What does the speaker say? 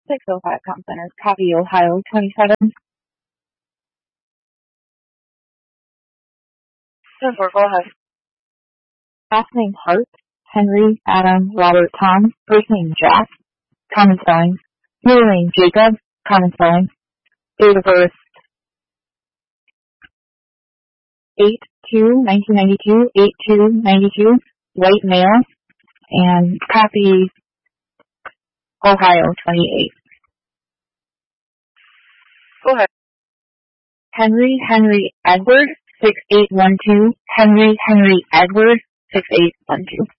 605 Comp Center, copy Ohio 27. 10-4, go ahead. Last name Hart, Henry, Adam, Robert, Tom. First name Jack, common spelling. Middle name Jacob, common spelling. Date of birth 8/2/1992, 8/2/92, white male, and copy Ohio 28. Go ahead. Henry Edward 6812, Henry Edward 6812.